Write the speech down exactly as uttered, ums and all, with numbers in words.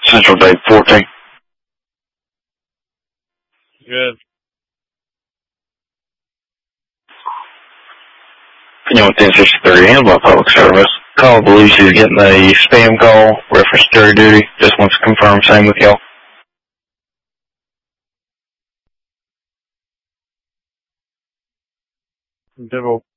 Central Date fourteen. Good. You know, ten sixty-three handle by public service. Call believes she's getting a spam call, reference jury duty. Just wants to confirm same with y'all. Devil